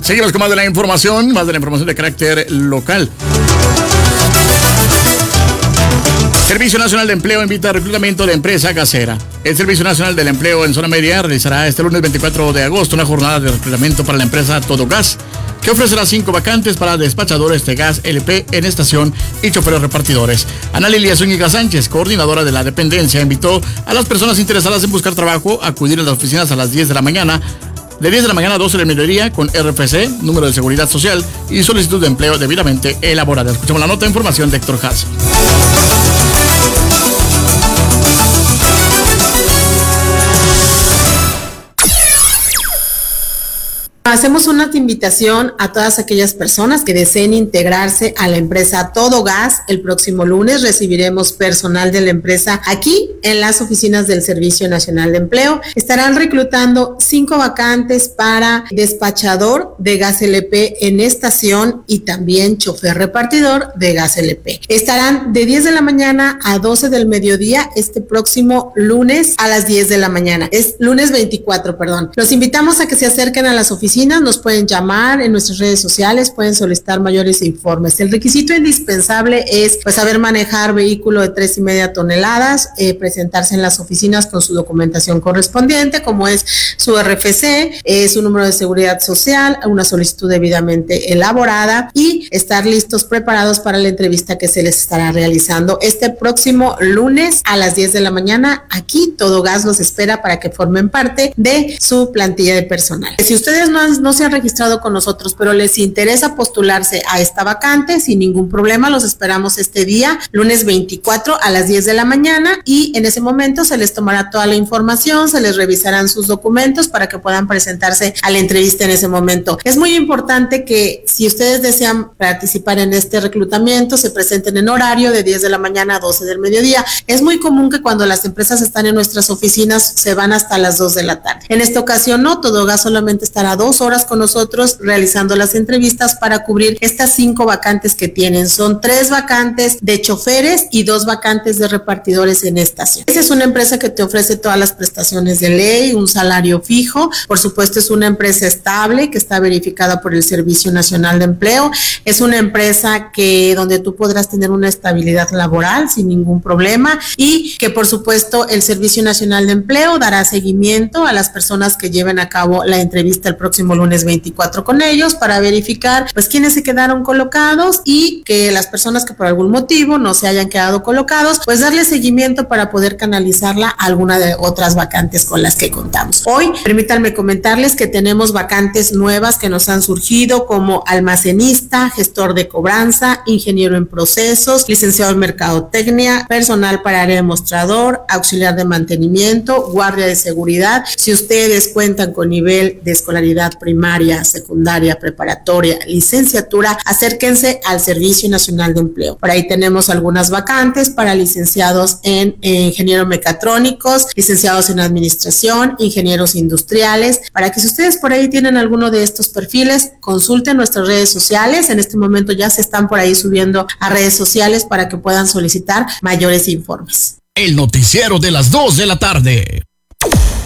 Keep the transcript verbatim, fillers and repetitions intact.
Seguimos con más de la información, más de la información de carácter local. Servicio Nacional de Empleo invita a reclutamiento de empresa gasera. El Servicio Nacional del Empleo en Zona Media realizará este lunes veinticuatro de agosto una jornada de reclutamiento para la empresa Todo Gas, que ofrecerá cinco vacantes para despachadores de gas L P en estación y choferes repartidores. Ana Lilia Zúñiga Sánchez, coordinadora de la dependencia, invitó a las personas interesadas en buscar trabajo a acudir a las oficinas a las diez de la mañana, de diez de la mañana a doce del mediodía, con R F C, número de seguridad social y solicitud de empleo debidamente elaborada. Escuchamos la nota de información de Héctor Haas. Hacemos una invitación a todas aquellas personas que deseen integrarse a la empresa Todo Gas. El próximo lunes recibiremos personal de la empresa aquí en las oficinas del Servicio Nacional de Empleo. Estarán reclutando cinco vacantes para despachador de gas L P en estación y también chofer repartidor de gas L P. Estarán de diez de la mañana a doce del mediodía este próximo lunes a las diez de la mañana. Es lunes veinticuatro, perdón. Los invitamos a que se acerquen a las oficinas. Nos pueden llamar en nuestras redes sociales, pueden solicitar mayores informes. El requisito indispensable es pues saber manejar vehículo de tres y media toneladas, eh, presentarse en las oficinas con su documentación correspondiente, como es su R F C, eh, su número de seguridad social, una solicitud debidamente elaborada y estar listos, preparados para la entrevista que se les estará realizando este próximo lunes a las diez de la mañana. Aquí Todo Gas los espera para que formen parte de su plantilla de personal. Si ustedes no no se han registrado con nosotros, pero les interesa postularse a esta vacante, sin ningún problema, los esperamos este día, lunes veinticuatro a las diez de la mañana, y en ese momento se les tomará toda la información, se les revisarán sus documentos para que puedan presentarse a la entrevista en ese momento. Es muy importante que si ustedes desean participar en este reclutamiento, se presenten en horario de diez de la mañana a doce del mediodía. Es muy común que cuando las empresas están en nuestras oficinas se van hasta las dos de la tarde. En esta ocasión no, Todo Gas solamente estará dos horas con nosotros realizando las entrevistas para cubrir estas cinco vacantes que tienen. Son tres vacantes de choferes y dos vacantes de repartidores en estación. Esa es una empresa que te ofrece todas las prestaciones de ley, un salario fijo. Por supuesto, es una empresa estable que está verificada por el Servicio Nacional de Empleo. Es una empresa que donde tú podrás tener una estabilidad laboral sin ningún problema y que por supuesto el Servicio Nacional de Empleo dará seguimiento a las personas que lleven a cabo la entrevista el próximo lunes veinticuatro con ellos para verificar pues quiénes se quedaron colocados y que las personas que por algún motivo no se hayan quedado colocados, pues darle seguimiento para poder canalizarla a alguna de otras vacantes con las que contamos. Hoy, permítanme comentarles que tenemos vacantes nuevas que nos han surgido como almacenista, gestor de cobranza, ingeniero en procesos, licenciado en mercadotecnia, personal para área de mostrador, auxiliar de mantenimiento, guardia de seguridad. Si ustedes cuentan con nivel de escolaridad primaria, secundaria, preparatoria, licenciatura, acérquense al Servicio Nacional de Empleo. Por ahí tenemos algunas vacantes para licenciados en, en ingenieros mecatrónicos, licenciados en administración, ingenieros industriales, para que si ustedes por ahí tienen alguno de estos perfiles, consulten nuestras redes sociales. En este momento ya se están por ahí subiendo a redes sociales para que puedan solicitar mayores informes. El noticiero de las dos de la tarde.